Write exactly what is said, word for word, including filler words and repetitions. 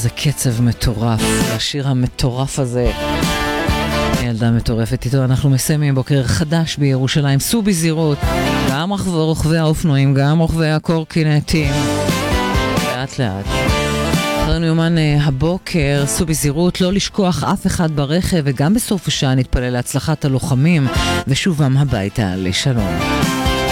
איזה קצב מטורף, השיר המטורף הזה. ילדה מטורפת איתו, אנחנו מסיימים בוקר חדש בירושלים, סעו בזהירות, גם רוכבי האופנועים, גם רוכבי הקורקינטים, לאט לאט. אחרינו יומן הבוקר, סעו בזהירות, לא לשכוח אף אחד ברכב, וגם בסוף השעה נתפלל להצלחת הלוחמים ושובם הביתה לשלום.